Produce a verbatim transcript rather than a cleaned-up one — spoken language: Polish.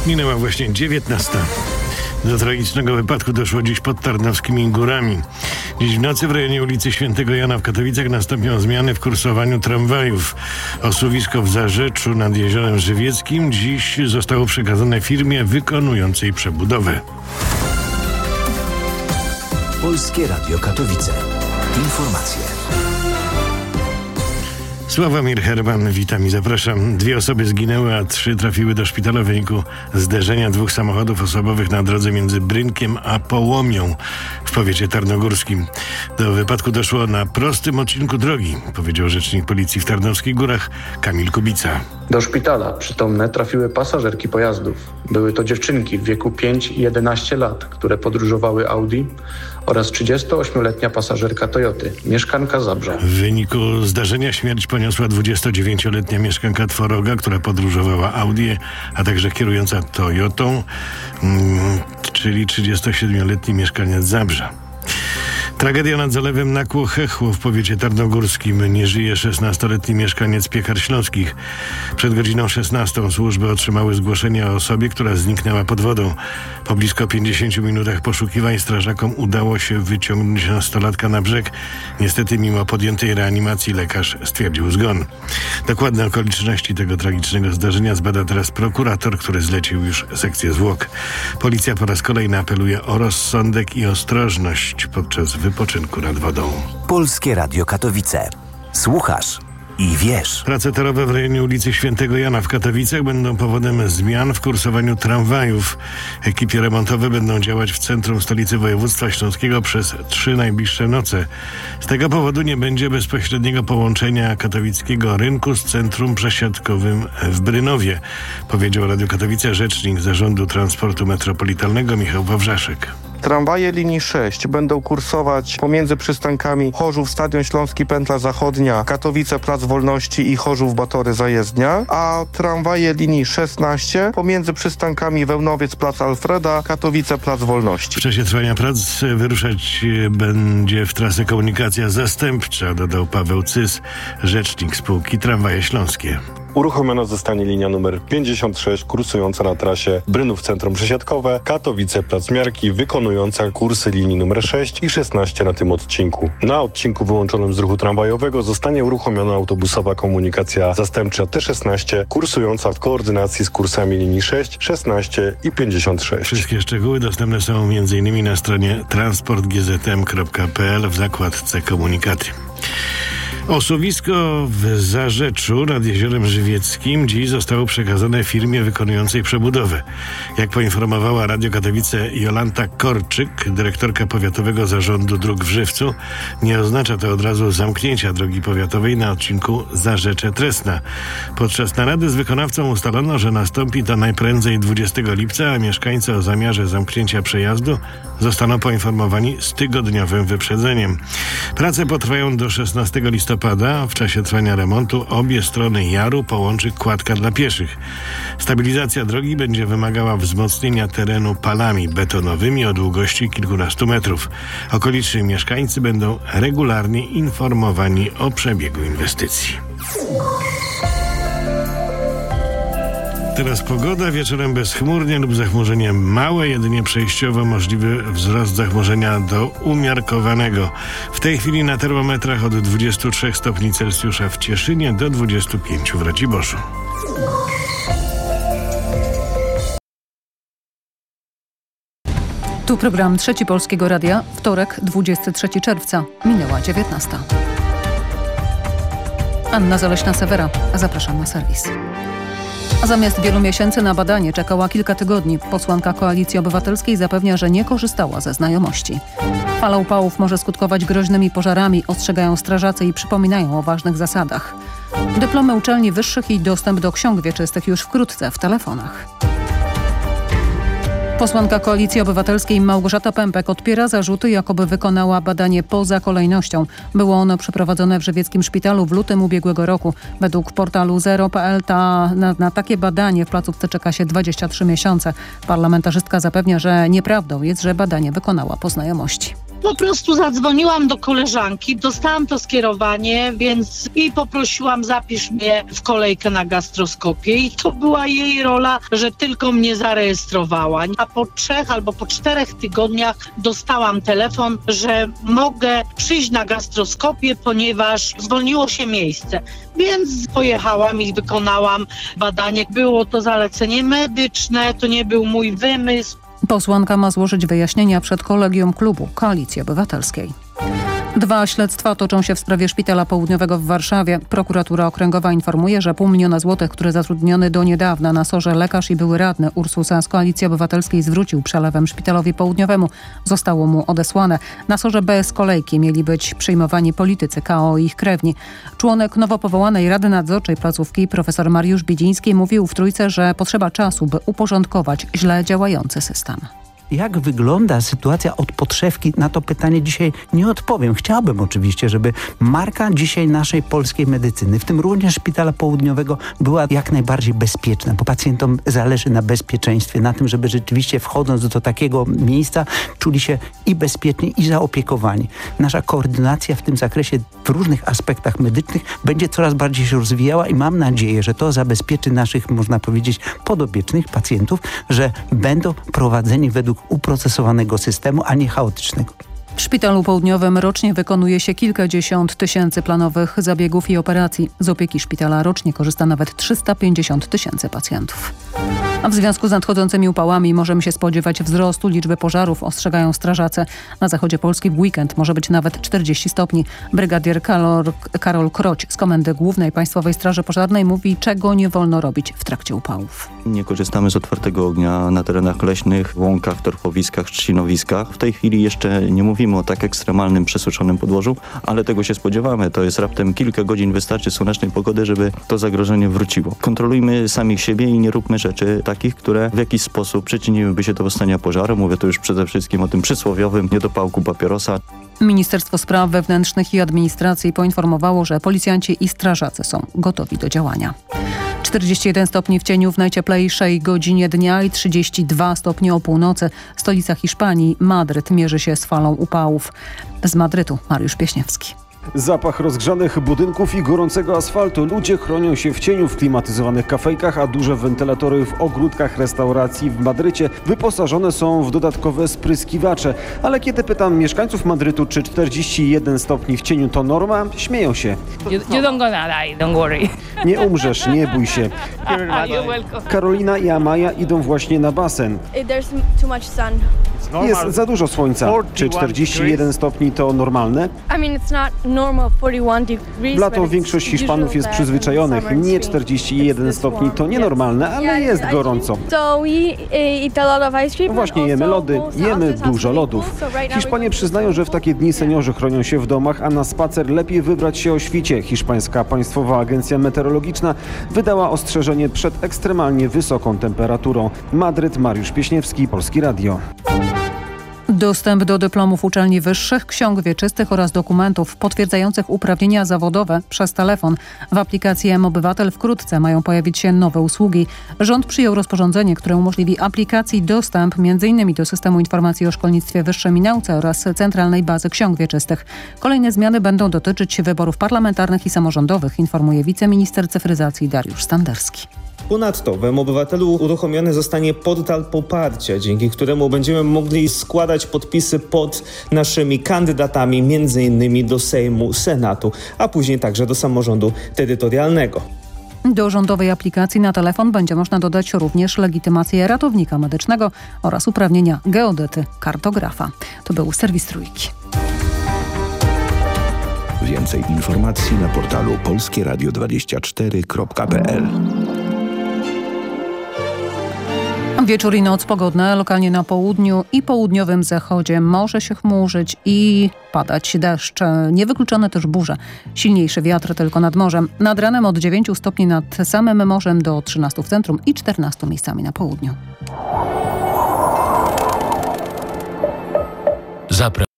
Minęła właśnie dziewiętnasta. Do tragicznego wypadku doszło dziś pod Tarnowskimi Górami. Dziś w nocy w rejonie ulicy Świętego Jana w Katowicach nastąpią zmiany w kursowaniu tramwajów. Osuwisko w Zarzeczu nad Jeziorem Żywieckim dziś zostało przekazane firmie wykonującej przebudowę. Polskie Radio Katowice. Informacje. Sławomir Herman, witam i zapraszam. Dwie osoby zginęły, a trzy trafiły do szpitala w wyniku zderzenia dwóch samochodów osobowych na drodze między Brynkiem a Połomią w powiecie tarnogórskim. Do wypadku doszło na prostym odcinku drogi, powiedział rzecznik policji w Tarnowskich Górach Kamil Kubica. Do szpitala przytomne trafiły pasażerki pojazdów. Były to dziewczynki w wieku pięć i jedenaście lat, które podróżowały Audi, oraz trzydziestoośmioletnia pasażerka Toyoty, mieszkanka Zabrza. W wyniku zdarzenia śmierć poniosła dwudziestodziewięcioletnia mieszkanka Tworoga, która podróżowała Audi, a także kierująca Toyotą, mm, czyli trzydziestosiedmioletni mieszkaniec Zabrza. Tragedia nad zalewem Nakło-Hechło w powiecie tarnogórskim. Nie żyje szesnastoletni mieszkaniec Piekar Śląskich. Przed godziną szesnastą służby otrzymały zgłoszenie o osobie, która zniknęła pod wodą. Po blisko pięćdziesięciu minutach poszukiwań strażakom udało się wyciągnąć nastolatka na brzeg. Niestety mimo podjętej reanimacji lekarz stwierdził zgon. Dokładne okoliczności tego tragicznego zdarzenia zbada teraz prokurator, który zlecił już sekcję zwłok. Policja po raz kolejny apeluje o rozsądek i ostrożność podczas wypoczynku nad wodą. Polskie Radio Katowice. Słuchasz i wiesz. Prace torowe w rejonie ulicy Świętego Jana w Katowicach będą powodem zmian w kursowaniu tramwajów. Ekipy remontowe będą działać w centrum stolicy województwa śląskiego przez trzy najbliższe noce. Z tego powodu nie będzie bezpośredniego połączenia katowickiego rynku z centrum przesiadkowym w Brynowie, powiedział Radio Katowice rzecznik Zarządu Transportu Metropolitalnego Michał Wawrzaszek. Tramwaje linii sześć będą kursować pomiędzy przystankami Chorzów, Stadion Śląski, Pętla Zachodnia, Katowice, Plac Wolności i Chorzów, Batory, Zajezdnia, a tramwaje linii szesnaście pomiędzy przystankami Wełnowiec, Plac Alfreda, Katowice, Plac Wolności. W czasie trwania prac wyruszać będzie w trasę komunikacja zastępcza, dodał Paweł Cys, rzecznik spółki Tramwaje Śląskie. Uruchomiona zostanie linia numer pięćdziesiąt sześć kursująca na trasie Brynów Centrum Przesiadkowe, Katowice Plac Miarki, wykonująca kursy linii numer sześć i szesnaście na tym odcinku. Na odcinku wyłączonym z ruchu tramwajowego zostanie uruchomiona autobusowa komunikacja zastępcza T szesnaście kursująca w koordynacji z kursami linii sześć, szesnaście i pięćdziesiąt sześć. Wszystkie szczegóły dostępne są m.in. na stronie transport g z m kropka p l w zakładce Komunikaty. Osuwisko w Zarzeczu nad Jeziorem Żywieckim dziś zostało przekazane firmie wykonującej przebudowę. Jak poinformowała Radio Katowice Jolanta Korczyk, dyrektorka Powiatowego Zarządu Dróg w Żywcu, nie oznacza to od razu zamknięcia drogi powiatowej na odcinku Zarzecze-Tresna. Podczas narady z wykonawcą ustalono, że nastąpi to najprędzej dwudziestego lipca, a mieszkańcy o zamiarze zamknięcia przejazdu zostaną poinformowani z tygodniowym wyprzedzeniem. Prace potrwają do szesnastego listopada. W czasie trwania remontu obie strony Jaru połączy kładka dla pieszych. Stabilizacja drogi będzie wymagała wzmocnienia terenu palami betonowymi o długości kilkunastu metrów. Okoliczni mieszkańcy będą regularnie informowani o przebiegu inwestycji. Teraz pogoda, wieczorem bezchmurnie lub zachmurzenie małe, jedynie przejściowo możliwy wzrost zachmurzenia do umiarkowanego. W tej chwili na termometrach od dwudziestu trzech stopni Celsjusza w Cieszynie do dwudziestu pięciu w Racibórzu. Tu program Trzeci Polskiego Radia, wtorek, dwudziestego trzeciego czerwca, minęła dziewiętnasta. Anna Zaleśna-Sewera, zapraszam na serwis. A zamiast wielu miesięcy na badanie czekała kilka tygodni. Posłanka Koalicji Obywatelskiej zapewnia, że nie korzystała ze znajomości. Fala upałów może skutkować groźnymi pożarami, ostrzegają strażacy i przypominają o ważnych zasadach. Dyplomy uczelni wyższych i dostęp do ksiąg wieczystych już wkrótce w telefonach. Posłanka Koalicji Obywatelskiej Małgorzata Pępek odpiera zarzuty, jakoby wykonała badanie poza kolejnością. Było ono przeprowadzone w żywieckim szpitalu w lutym ubiegłego roku. Według portalu zero kropka p l ta, na, na takie badanie w placówce czeka się dwadzieścia trzy miesiące. Parlamentarzystka zapewnia, że nieprawdą jest, że badanie wykonała po znajomości. Po prostu zadzwoniłam do koleżanki, dostałam to skierowanie, więc i poprosiłam, zapisz mnie w kolejkę na gastroskopię i to była jej rola, że tylko mnie zarejestrowała. A po trzech albo po czterech tygodniach dostałam telefon, że mogę przyjść na gastroskopię, ponieważ zwolniło się miejsce. Więc pojechałam i wykonałam badanie. Było to zalecenie medyczne, to nie był mój wymysł. Posłanka ma złożyć wyjaśnienia przed kolegium klubu Koalicji Obywatelskiej. Dwa śledztwa toczą się w sprawie Szpitala Południowego w Warszawie. Prokuratura Okręgowa informuje, że pół miliona złotych, który zatrudniony do niedawna na sorze lekarz i były radny Ursusa z Koalicji Obywatelskiej zwrócił przelewem Szpitalowi Południowemu, zostało mu odesłane. Na sorze bez kolejki mieli być przyjmowani politycy K O i ich krewni. Członek nowo powołanej Rady Nadzorczej placówki profesor Mariusz Bidziński mówił w Trójce, że potrzeba czasu, by uporządkować źle działający system. Jak wygląda sytuacja od podszewki? Na to pytanie dzisiaj nie odpowiem. Chciałbym oczywiście, żeby marka dzisiaj naszej polskiej medycyny, w tym również Szpitala Południowego, była jak najbardziej bezpieczna, bo pacjentom zależy na bezpieczeństwie, na tym, żeby rzeczywiście wchodząc do takiego miejsca czuli się i bezpieczni, i zaopiekowani. Nasza koordynacja w tym zakresie w różnych aspektach medycznych będzie coraz bardziej się rozwijała i mam nadzieję, że to zabezpieczy naszych, można powiedzieć, podobiecznych pacjentów, że będą prowadzeni według uprocesowanego systemu, a nie chaotycznego. W Szpitalu Południowym rocznie wykonuje się kilkadziesiąt tysięcy planowych zabiegów i operacji. Z opieki szpitala rocznie korzysta nawet trzysta pięćdziesiąt tysięcy pacjentów. A w związku z nadchodzącymi upałami możemy się spodziewać wzrostu liczby pożarów, ostrzegają strażacy. Na zachodzie Polski w weekend może być nawet czterdzieści stopni. Brygadier Karol, Karol Kroć z Komendy Głównej Państwowej Straży Pożarnej mówi, czego nie wolno robić w trakcie upałów. Nie korzystamy z otwartego ognia na terenach leśnych, łąkach, torfowiskach, trzcinowiskach. W tej chwili jeszcze nie mówimy o tak ekstremalnym, przesuszonym podłożu, ale tego się spodziewamy. To jest raptem kilka godzin wystarczy słonecznej pogody, żeby to zagrożenie wróciło. Kontrolujmy samych siebie i nie róbmy rzeczy takich, które w jakiś sposób przyczyniłyby się do powstania pożaru. Mówię tu już przede wszystkim o tym przysłowiowym niedopałku papierosa. Ministerstwo Spraw Wewnętrznych i Administracji poinformowało, że policjanci i strażacy są gotowi do działania. czterdzieści jeden stopni w cieniu w najcieplejszej godzinie dnia i trzydzieści dwa stopnie o północy. Stolica Hiszpanii, Madryt, mierzy się z falą upałów. Z Madrytu Mariusz Pieśniewski. Zapach rozgrzanych budynków i gorącego asfaltu. Ludzie chronią się w cieniu w klimatyzowanych kafejkach, a duże wentylatory w ogródkach restauracji w Madrycie wyposażone są w dodatkowe spryskiwacze. Ale kiedy pytam mieszkańców Madrytu, czy czterdzieści jeden stopni w cieniu to norma, śmieją się. You, you don't gonna die, don't worry. Nie umrzesz, nie bój się. Karolina i Amaja idą właśnie na basen. Jest za dużo słońca. Czy czterdzieści jeden stopni to normalne? W lato większość Hiszpanów jest przyzwyczajonych. Nie czterdzieści jeden stopni to nienormalne, ale jest gorąco. Właśnie jemy lody, jemy dużo lodów. Hiszpanie przyznają, że w takie dni seniorzy chronią się w domach, a na spacer lepiej wybrać się o świcie. Hiszpańska Państwowa Agencja Meteorologiczna wydała ostrzeżenie przed ekstremalnie wysoką temperaturą. Madryt, Mariusz Pieśniewski, Polskie Radio. Dostęp do dyplomów uczelni wyższych, ksiąg wieczystych oraz dokumentów potwierdzających uprawnienia zawodowe przez telefon. W aplikacji mObywatel wkrótce mają pojawić się nowe usługi. Rząd przyjął rozporządzenie, które umożliwi aplikacji dostęp m.in. do systemu informacji o szkolnictwie wyższym i nauce oraz centralnej bazy ksiąg wieczystych. Kolejne zmiany będą dotyczyć wyborów parlamentarnych i samorządowych, informuje wiceminister cyfryzacji Dariusz Standerski. Ponadto w mObywatelu uruchomiony zostanie portal poparcia, dzięki któremu będziemy mogli składać podpisy pod naszymi kandydatami, między innymi do Sejmu, Senatu, a później także do samorządu terytorialnego. Do rządowej aplikacji na telefon będzie można dodać również legitymację ratownika medycznego oraz uprawnienia geodety, kartografa. To był serwis Trójki. Więcej informacji na portalu polskie radio dwadzieścia cztery kropka p l. Wieczór i noc pogodne, lokalnie na południu i południowym zachodzie może się chmurzyć i padać deszcz. Niewykluczone też burze. Silniejszy wiatr tylko nad morzem. Nad ranem od dziewięciu stopni nad samym morzem do trzynastu w centrum i czternastu miejscami na południu. Zapraszam.